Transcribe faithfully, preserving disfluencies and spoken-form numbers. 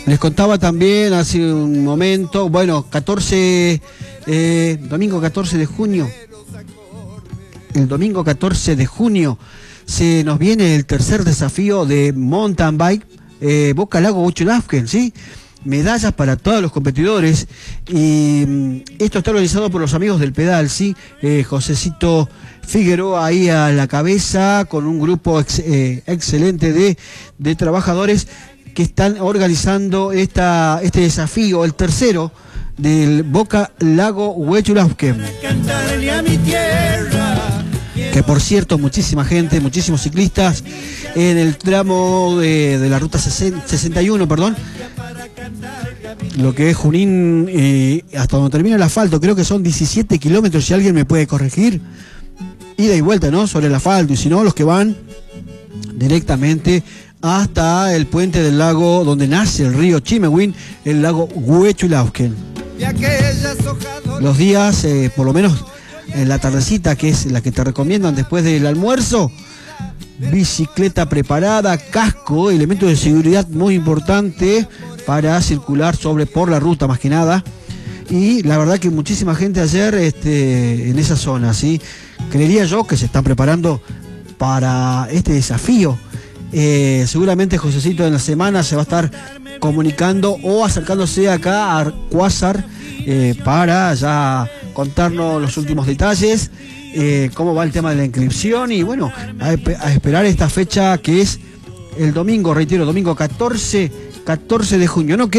Les contaba también hace un momento, bueno, catorce, eh, domingo catorce de junio, el domingo catorce de junio se nos viene el tercer desafío de mountain bike, eh, Boca Lago Huechulafken, ¿sí? Medallas para todos los competidores, y mm, esto está organizado por los amigos del pedal, ¿sí? Eh, Josecito Figueroa ahí a la cabeza, con un grupo ex, eh, excelente de, de trabajadores que están organizando esta, este desafío, el tercero del Boca Lago Huechulafken. Que por cierto, muchísima gente, muchísimos ciclistas en el tramo de, de la ruta sesenta y uno, perdón, lo que es Junín, eh, hasta donde termina el asfalto, creo que son diecisiete kilómetros, si alguien me puede corregir, ida y vuelta, ¿no? Sobre el asfalto, y si no, los que van directamente hasta el puente del lago donde nace el río Chimehuín, el lago Huechulafken. Los días, eh, por lo menos en la tardecita, que es la que te recomiendan después del almuerzo, bicicleta preparada, casco, elemento de seguridad muy importante para circular sobre por la ruta más que nada. Y la verdad que muchísima gente ayer este, en esa zona, ¿sí? Creería yo que se están preparando para este desafío. Eh, seguramente Josecito en la semana se va a estar comunicando o acercándose acá a Quasar eh, para ya contarnos los últimos detalles, eh, cómo va el tema de la inscripción, y bueno, a, a esperar esta fecha que es el domingo, reitero, domingo catorce de junio. No queda